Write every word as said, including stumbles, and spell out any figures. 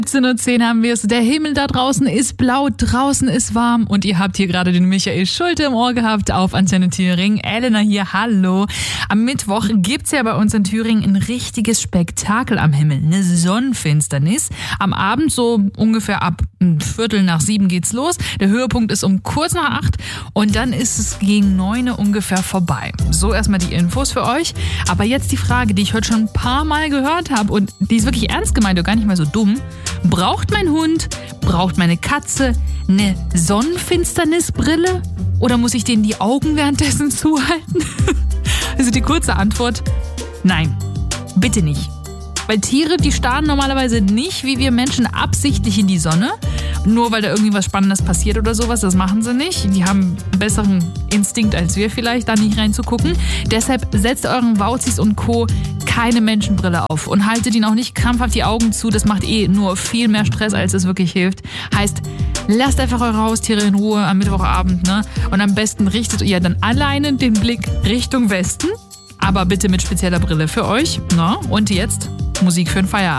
siebzehn Uhr zehn haben wir es. Der Himmel da draußen ist blau, draußen ist warm und ihr habt hier gerade den Michael Schulte im Ohr gehabt auf Antenne Thüringen. Elena hier, hallo. Am Mittwoch gibt's ja bei uns in Thüringen ein richtiges Spektakel am Himmel, eine Sonnenfinsternis. Am Abend so ungefähr ab ein Viertel nach sieben geht's los. Der Höhepunkt ist um kurz nach acht und dann ist es gegen neun ungefähr vorbei. So erstmal die Infos für euch. Aber jetzt die Frage, die ich heute schon ein paar Mal gehört habe und die ist wirklich ernst gemeint und gar nicht mal so dumm. Braucht mein Hund, braucht meine Katze eine Sonnenfinsternisbrille oder muss ich denen die Augen währenddessen zuhalten? Also die kurze Antwort, nein, bitte nicht. Weil Tiere, die starren normalerweise nicht, wie wir Menschen, absichtlich in die Sonne. Nur weil da irgendwie was Spannendes passiert oder sowas, das machen sie nicht. Die haben einen besseren Instinkt als wir vielleicht, da nicht reinzugucken. Deshalb setzt euren Wauzis und Co. keine Menschenbrille auf und haltet ihnen auch nicht krampfhaft die Augen zu. Das macht eh nur viel mehr Stress, als es wirklich hilft. Heißt, lasst einfach eure Haustiere in Ruhe am Mittwochabend, ne? Und am besten richtet ihr dann alleine den Blick Richtung Westen. Aber bitte mit spezieller Brille für euch. Ne? Und jetzt Musik für den Feierabend.